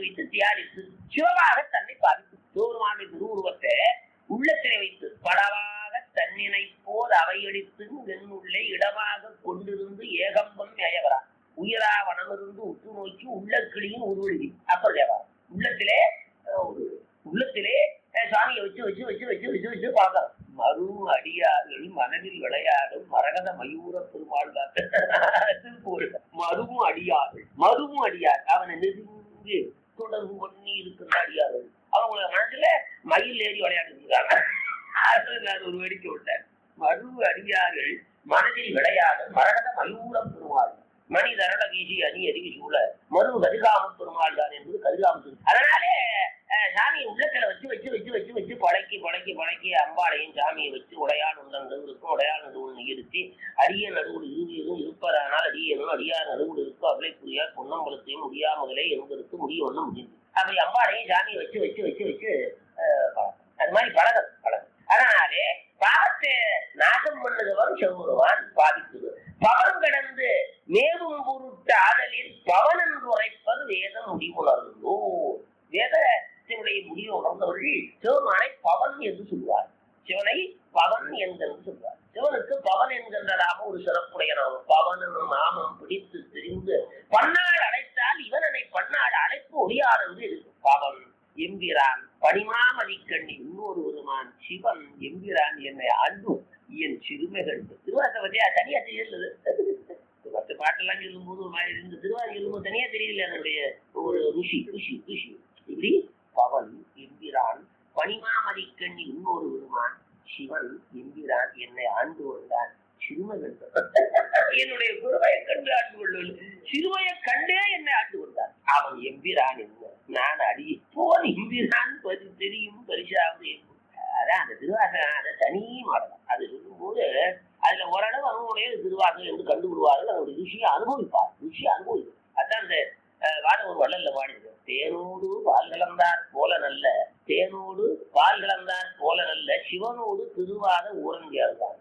வைத்து தியானித்து சிவமாக தன்னை பாதித்து சிவபெருமானுடைய திருவுருவத்தை உள்ளத்திலே வைத்து படவாக தன்னினை போல் அவையடித்து வெண்ணுள்ளே இடமாக கொண்டிருந்து ஏகம்பம் மேயவரா உயிரா வனமிருந்து உற்று நோக்கி உள்ள கிளியும் உருவெழுதி அப்புறம் தேவா உள்ளத்திலே உள்ளத்திலே சாமியை வச்சு வச்சு வச்சு வச்சு வச்சு வச்சு பார்க்கலாம். மரும் அடியார்கள் மனதில் விளையாடும் மரகத மயூர பெருமாள் மருவும் அடியார்கள் மருவும் அடியார் அவனை நெருங்கி தொடர்பு பண்ணி இருக்கின்ற அடியார்கள் அவங்கள மனசுல மயில் ஏறி விளையாடுறாங்க. ஒரு வேடிக்கை விட்டார். மருவு அடியார்கள் மனதில் விளையாடும் மரகத மயூர பெருமாள் மணி தரட வீசி அணி எரிவி சூழ மருவு கதிகாம பெருமாள் தான் என்பது கதிகாம. அதனாலே சாமியை உள்ளத்துல வச்சு வச்சு வச்சு வச்சு வச்சு பழக்கி பழக்கி பழக்கி அம்பாளையும் சாமியை வச்சு உடையான் உண்டங்கள் இருக்கும் உடையான் நடுவுள் நிகழ்த்தி அடிய நடுவுள் இறுதியும் இருப்பதனால் அடியனும் அடியார் நடுவுள் இருக்கும் அவளை புரியார் பொன்னம்பலத்தையும் முடியா முதலே என்பதற்கு முடிய ஒன்றும் முடியுது. அப்படி அம்பாளையும் சாமியை வச்சு வச்சு வச்சு வச்சு அது மாதிரி பழகம் பழகம். அதனாலே பாவத்தை நாசம் பண்ணுகிறவன் செவ்வான் பாதிக்குது. பவன் கடந்து மேவும் பொருட்டு ஆதலில் பவன் என்று உரைப்பது வேதம் முடிவுணர்ந்தோ. வேதத்தினுடைய முடிவு உணர்ந்தவர்கள் சிவனை பவன் என்று சொல்வார். சிவனை பவன் என்று சொல்வார். சிவனுக்கு பவன் என்கின்றதாக ஒரு சிறப்புடைய நாமம். பவன் என்னும் நாமம் பிடித்து தெரிந்து பன்னாள் அழைத்தால் இவனை பன்னாள் அழைப்பு ஒளியார் என்று இருக்கு. பவன் எம்பிரான் பனிமாமதிக்கண்ணி இன்னொரு ஒருமான் சிவன் எம்பிரான் என்னை ஆண்டு என் சிறுமைகள். திருவாசை பத்தியா தனியா தெரியுது. மற்ற பாட்டெல்லாம் சொல்லும் போது இந்த திருவாசை சொல்லும் போது தனியா தெரியல என்னுடைய ஒரு ருஷி ருஷி ருஷி. இப்படி பவன் எம்பிரான் பனிமாமதிக்கண்ணி இன்னொரு ஒருமான் சிவன் எம்பிரான் என்னை ஆண்டு கொண்டான் சிறுமைகள். என்னுடைய குருவையை கண்டு ஆண்டு கொள்வது சிறுமையை கண்டே என்னை ஆண்டு கொண்டான். அவன் எம்பிரான் என்ன நான் அடி போன் எம்பிரான் தெரியும் பரிசாவது. அதான் அந்த திருவாசகம் அதை தனி மாடலாம். அது சொல்லும் போது அதுல ஓரளவு அவனுடைய திருவாசகம் என்று கண்டுபிடுவார்கள். அதனுடைய ருஷியை அனுபவிப்பார். ருஷியை அனுபவிப்பார். அதான் அந்த வாட ஒரு வள்ளல்ல பாடுகிறது. தேனோடு பால் கலந்தார் போல நல்ல தேனோடு பால் கலந்தார் போல நல்ல சிவனோடு திருவாத ஊரங்கியார்தான்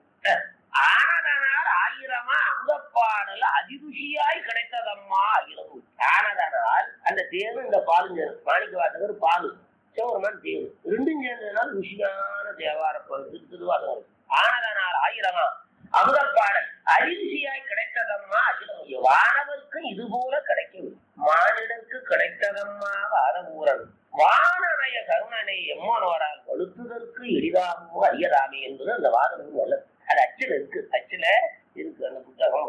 ஆனதனால் ஆயிரமா அமுதப்பாடல் அதிருஷியாய் கிடைத்ததம்மா ஆயிரம். ஆனதனால் அந்த தேனு இந்த பாலுங்க மாணிக்க வாசகர் பாலு சிவபெருமான் தேனு ரெண்டும் சேர்ந்ததுனால ருஷியான தேவார திருவாசகம். ஆனதனால் ஆயிரமா அமுதப்பாடல் அதிருஷியாய் கிடைத்ததம்மா அகிலம். வானவருக்கு இது போல கிடைக்கவில்லை மானிடருக்கு கிடைத்ததம்மா வாதபூரன் வானனைய கருணனை எம்மோனோரால் வலுத்துதற்கு எளிதாகவோ அறியதாமே என்பது அந்த வாதம் நல்லது. அது அச்சில் இருக்கு. அச்சில இருக்கு அந்த புத்தகம்.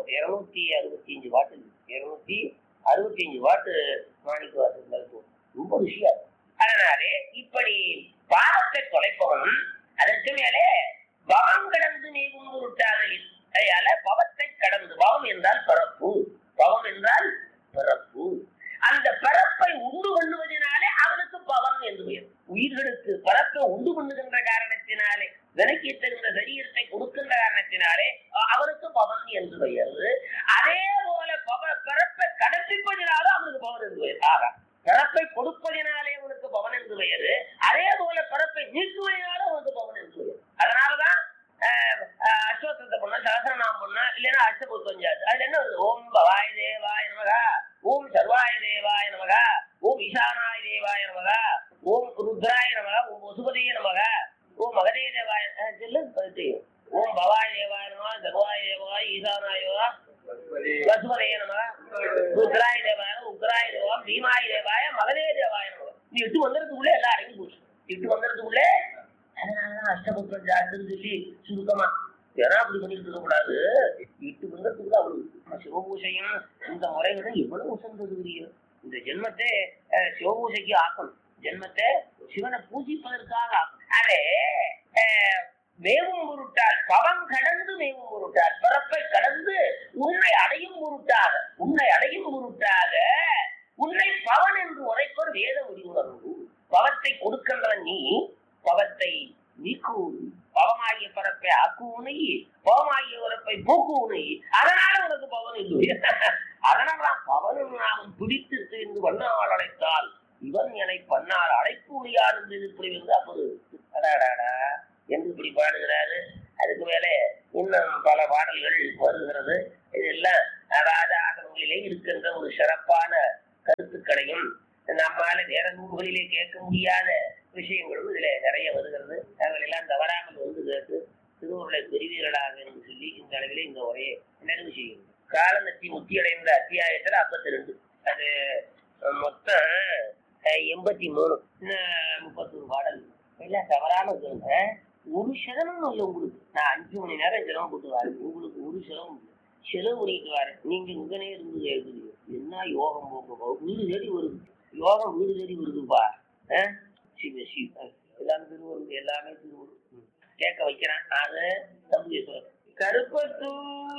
265 பாட்டு இருக்கு. 265 பாட்டு மாணிக்க வாசகர்கள் ரொம்ப விஷயம். அதனாலே இப்படி பாவத்தை தொலைப்பவன் அதற்கு மேலே பவம் கடந்து நீங்கும் பொருட்டாதலில். அதனால பவத்தை கடந்து பவம் என்றால் பிறப்பு. பவம் என்றால் பிறப்பு. அந்த பிறப்பை உண்டு பண்ணுவதனாலே அவனுக்கு பவன் என்று பெயர். உயிர்களுக்கு பிறப்பை உண்டு பண்ணுகின்ற காரணத்தினாலே விலக்கி தருகின்ற சரீரத்தை கொடுக்கின்ற காரணத்தினாலே அவனுக்கு பவன் என்று பெயர். அதே போல பிறப்பை கடப்பிப்பதினாலும் அவனுக்கு பவன் என்று பெயர். ஆக பிறப்பை கொடுப்பதினாலே அவனுக்கு பவன் என்று பெயர். அதே போல பிறப்பை நீக்குவதனாலும் அவனுக்கு பவன் என்று பெயர். அதனாலதான் அஸ்வத்தத்தை பண்ண சகசரநாமம் பண்ணா இல்லைன்னா அஷ்டபுத்தஞ்சாது. அதுல என்ன வருது? ஓம் பவாய் தேவாய நமகா, ஓம் சர்வாய தேவாய நமகா, ஓம் ஈசானாய தேவாய நமகா, ஓம் ருத்ராய நமகா, ஓம் வசுபதிய நமகா, ஓம் மகதே தேவாய சொல்லு. ஓம் பவாய் தேவாய நமகா, சர்வாய தேவாய ஈசானாய நமகா, வசுபதிய நமகா, ருத்ராய தேவாய உக்ராய தேவா, பீமாய தேவாய மகதே தேவாய நமகா. நீ 8 மந்திரத்துக்குள்ளே எல்லாம் அடங்கி போச்சு. 8 மந்திரத்துக்குள்ளே. அதனாலதான் அஷ்டபுத்திரம் ஜாத்துன்னு சொல்லி சுருக்கமா ஏன்னா அப்படி பண்ணிட்டு இருக்க கூடாது. 8 மந்திரத்துக்குள்ள அவ்வளவு சிவபூசையும் இந்த முறைகளை எவ்வளவு உசந்ததுரிய இந்த ஜென்மத்தை சிவபூசைக்கு ஆக்கணும். ஜென்மத்தை சிவனை பூஜிப்பதற்காக ஆக்கணும். அதே மேவும் பொருட்டால் பவன் கடந்து மேவும் பொருட்டால் பிறப்பை கடந்து உன்னை அடையும் பொருட்டாக உன்னை பவன் என்று உரைப்பர் வேத முடிவுணர்வு. பவத்தை கொடுக்கின்றவன் நீ, பவத்தை நீக்குவது, பவமாகிய பரப்பை ஆக்குவனை, பவமாகிய உரப்பை போக்குவனை. அதனால உனக்கு பவன் இல்லை. அதனால்தான் பவனும் நாமும் பிடித்து தெரிந்து பண்ணால் அழைத்தால் இவன் என்னை பண்ணால் அழைப்பு உரியார் என்று இப்படி வந்து அப்போது அடாடாடா என்று இப்படி பாடுகிறாரு. அதுக்கு மேலே இன்னும் பல பாடல்கள் வருகிறது. இதெல்லாம் அதாவது ஆகமங்களிலே இருக்கின்ற ஒரு சிறப்பான கருத்துக்களையும் நம்மால வேற நூல்களிலே கேட்க முடியாத விஷயங்களும் இதுல நிறைய வருகிறது. அவர்களெல்லாம் தவறாமல் வந்து கேட்டு திருவுருளை பெறுவீர்களாக என்று சொல்லி இந்த அளவிலே இந்த உரையை நிறைவு செய்யும். காலநத்தி முத்தியடைந்த அத்தியாயத்துல 52. அது மொத்தம் 83. 31 பாடல். எல்லாம் தவறாம கேளுங்க. ஒரு சிரமம் இல்லை உங்களுக்கு. நான் 5 மணி நேரம் சிரமம் போட்டு வரேன். உங்களுக்கு ஒரு சிரமம் இல்லை. செலவு பண்ணிட்டு வரேன். நீங்க இங்கனே இருந்து கேட்குறீங்க. என்ன யோகம் போங்க, வீடு தேடி வருது. யோகம் வீடு தேடி வருதுப்பா. சிவ சிவ எல்லாமே திருவருள், எல்லாமே திருவருள் கேட்க வைக்கிறேன். அது தம்பி கருப்பத்தூர்